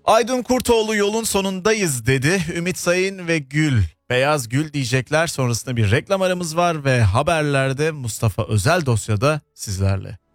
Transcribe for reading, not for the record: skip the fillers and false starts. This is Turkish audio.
Aydın Kurtoğlu yolun sonundayız dedi. Ümit Sayın ve Gül. Beyaz Gül diyecekler, sonrasında bir reklam aramız var ve haberlerde Mustafa Özel dosyada sizlerle.